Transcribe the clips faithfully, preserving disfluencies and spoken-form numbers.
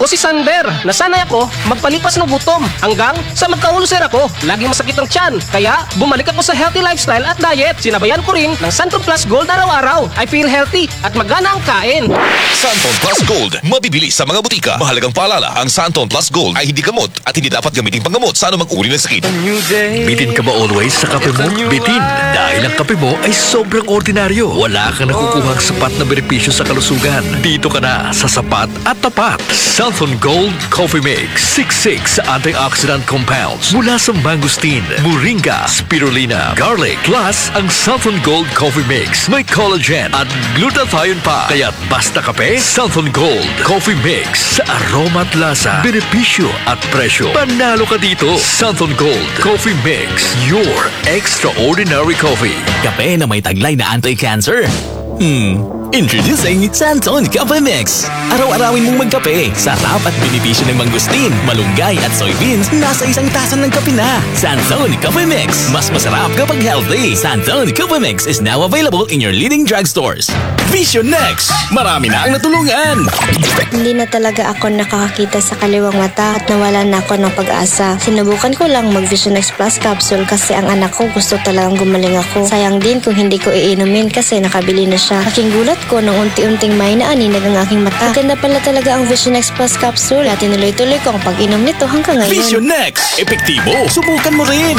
Ako si Sander. Nasanay ako magpalipas ng gutom hanggang sa magka-ulcer ako. Laging masakit ang tiyan. Kaya bumalik ako sa healthy lifestyle at diet. Sinabayan ko rin ng Santon Plus Gold araw-araw. I feel healthy at magana ang kain. Santon Plus Gold, mabibili sa mga butika. Mahalagang paalala, ang Santon Plus Gold ay hindi gamot at hindi dapat gamitin panggamot sa anumang uri ng sakit. Bitin ka ba always sa kape mo? Bitin, dahil ang kape mo ay sobrang ordinaryo. Wala kang nakukuhang sapat na benepisyo sa kalusugan. Dito ka na sa sapat at tapat. Santon Gold Coffee Mix. sixty-six antioxidant compounds mula sa mangosteen, moringa, spirulina, garlic. Plus, ang Santon Gold Coffee Mix may collagen at glutathione pa. Kaya't basta kape, Santon Gold Coffee Mix. Sa aroma at lasa, benepisyo at presyo. Panalo ka dito. Santon Gold Coffee Mix. Your extraordinary coffee. Kape na may taglay na anti-cancer. Hmm, introducing Santon Coffee Mix. Araw-arawin mong magkape. Sarap at benepisyo ng mangustin, malunggay at soybeans nasa isang tasa ng kape na. Santon Coffee Mix. Mas masarap kapag healthy. Santon Coffee Mix is now available in your leading drugstores. Vision Next. Marami na ang natulungan. Hindi na talaga ako nakakakita sa kaliwang mata at nawala na ako ng pag-asa. Sinubukan ko lang mag Vision Next Plus capsule kasi ang anak ko gusto talagang gumaling ako. Sayang din kung hindi ko iinumin kasi nakabili na siya. Aking gulat ko nung unti-unting may naaninag ang aking mata. Maganda pala talaga ang Vision Next Plus capsule at tinuloy-tuloy ko ang pag-inom nito hanggang ngayon. Vision Next. Epektibo. Subukan mo rin.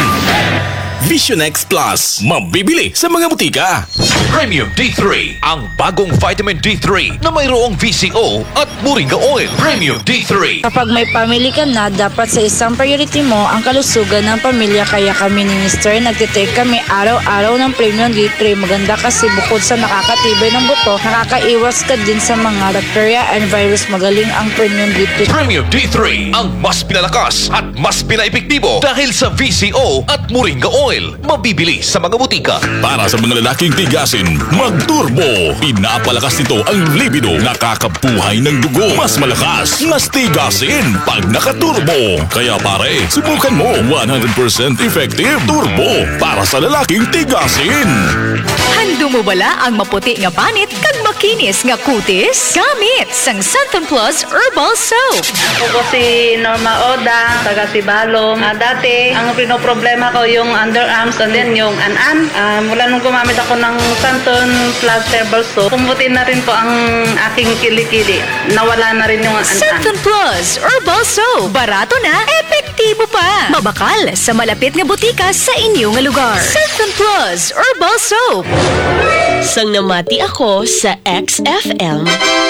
Vision Next Plus. Mabibili sa mga butika. Premium D three, ang bagong vitamin D three na mayroong V C O at Moringa Oil. Premium D three. Kapag may family ka na, dapat sa isang priority mo ang kalusugan ng pamilya. Kaya kami ni Mister nagtitake kami araw-araw ng Premium D three. Maganda kasi bukod sa nakakatibay ng buto, nakakaiwas ka din sa mga bacteria and virus. Magaling ang Premium D three. Premium D three, ang mas pinalakas at mas pinaepektibo dahil sa V C O at Moringa Oil. Mabibili sa mga butika. Para sa mga lalaking tigasin, mag-turbo. Pinapalakas nito ang libido. Nakakabuhay ng dugo. Mas malakas, mas tigasin pag naka-turbo. Kaya pare, subukan mo. one hundred percent effective turbo para sa lalaking tigasin. Hando mo bala ang maputi nga panit kag makinis nga kutis? Gamit sang Santon Plus Herbal Soap. Ako si Norma Oda, taga Sibalom. Uh, dati, ang pinoproblema ko yung underarms and then yung an-an. Uh, mula nung gumamit ako ng Santon Plus Herbal Soap, pumuti na rin po ang aking kilikili. Nawala na rin yung an-an. Santon Plus Herbal Soap. Barato na, epektibo pa. Mabakal sa malapit nga butika sa inyo nga lugar. Santon Plus Herbal Soap. Sang namati ako sa X F M,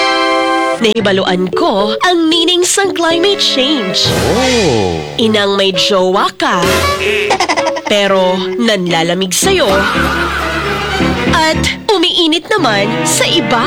nahibaluan ko ang meaning sang climate change. Oh. Inang may jowa ka, pero nanlalamig sa'yo, at umiinit naman sa iba.